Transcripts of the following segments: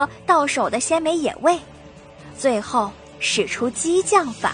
到手的鲜美野味，最后使出激将法。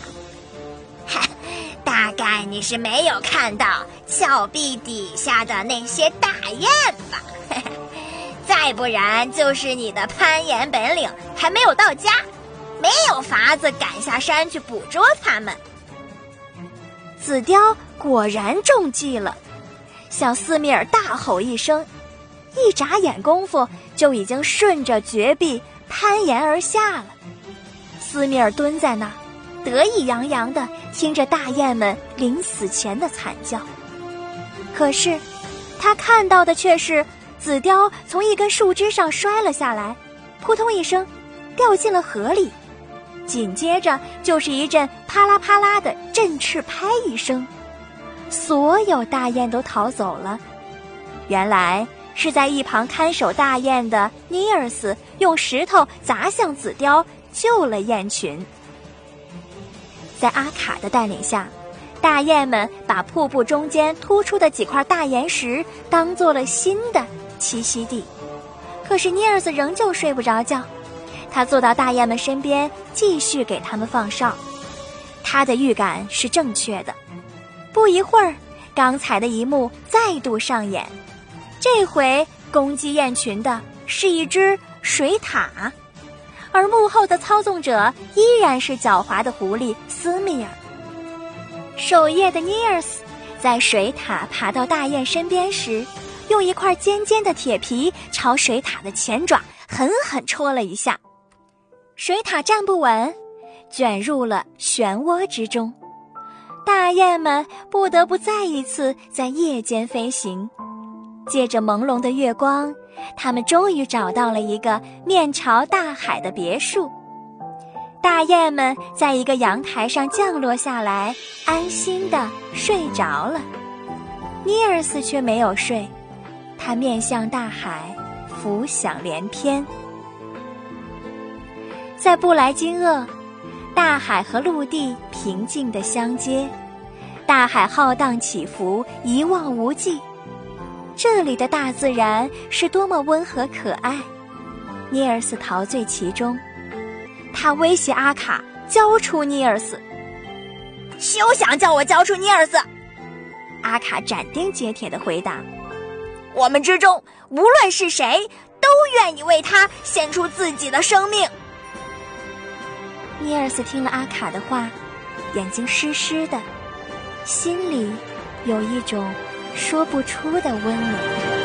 大概你是没有看到峭壁底下的那些大雁吧？再不然就是你的攀岩本领还没有到家，没有法子赶下山去捕捉它们。 紫貂果然中计了，向斯密尔大吼一声，一眨眼功夫就已经顺着绝壁攀岩而下了。斯密尔蹲在那儿，得意洋洋地听着大雁们临死前的惨叫。可是他看到的却是紫貂从一根树枝上摔了下来，扑通一声掉进了河里，紧接着就是一阵啪啦啪啦的振翅拍一声，所有大雁都逃走了。原来是在一旁看守大雁的尼尔斯用石头砸向紫貂，救了雁群。在阿卡的带领下，大雁们把瀑布中间突出的几块大岩石当做了新的栖息地。可是尼尔斯仍旧睡不着觉，他坐到大雁们身边，继续给他们放哨。他的预感是正确的，不一会儿，刚才的一幕再度上演。这回攻击雁群的是一只水獭，而幕后的操纵者依然是狡猾的狐狸斯密尔。守夜的尼尔斯在水獭爬到大雁身边时，用一块尖尖的铁皮朝水獭的前爪狠狠戳了一下，水獭站不稳，卷入了漩涡之中。大雁们不得不再一次在夜间飞行，借着朦胧的月光，他们终于找到了一个面朝大海的别墅。大雁们在一个阳台上降落下来，安心地睡着了。尼尔斯却没有睡，他面向大海，浮想联翩。在布莱金厄，大海和陆地平静地相接，大海浩荡起伏，一望无际。这里的大自然是多么温和可爱，尼尔斯陶醉其中。他威胁阿卡交出尼尔斯。 休想叫我交出尼尔斯！ 阿卡斩钉截铁地回答。 我们之中无论是谁，都愿意为他献出自己的生命。 尼尔斯听了阿卡的话，眼睛湿湿的，心里有一种说不出的温暖。